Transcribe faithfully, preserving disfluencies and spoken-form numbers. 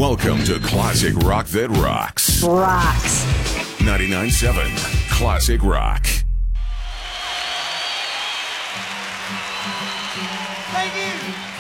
Welcome to Classic Rock That Rocks. Rocks. ninety-nine point seven Classic Rock. Thank you.